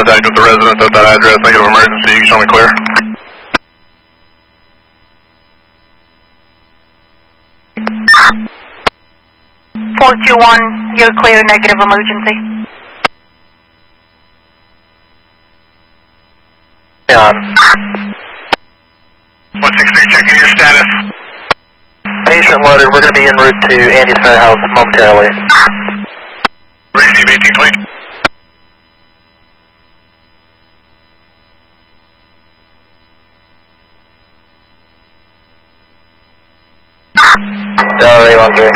contact with the resident at that address. Negative emergency. You can show me clear. 421, you're clear, negative emergency. On. 163, checking your status. Patient loaded. We're going to be en route to Andy's firehouse momentarily. Receive 18, please. Delray 13.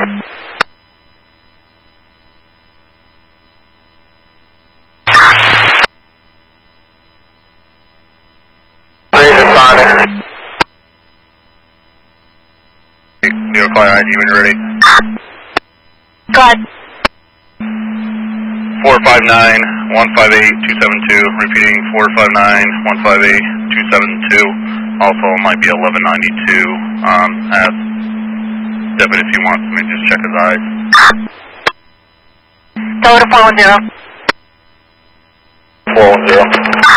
Neo Fire ID when you're ready. Go ahead. 459-158-272. Repeating 459-158-272. Also might be 1192. Ask Deputy if he wants me to just check his eyes. Go to 410. 410.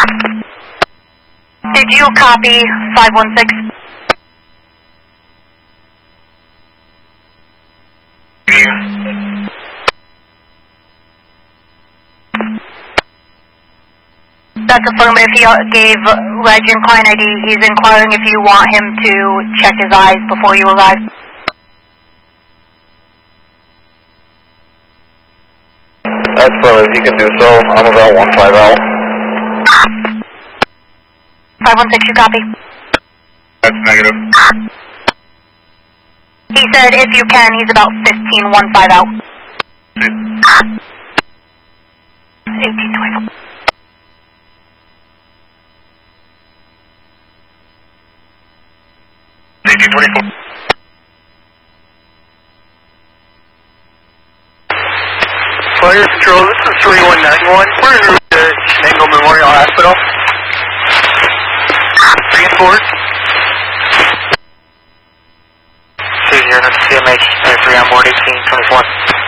Did you copy 516? That's affirmative. He gave Legend client ID. He's inquiring if you want him to check his eyes before you arrive. That's fine. If you can do so, I'm about 150. 516, you copy? That's negative. He said if you can, he's about 15-150 out. 1824. Fire Control, this is 3191. We're en route to Shenango Memorial Hospital. Reinforce. CMH 3 on board 1824.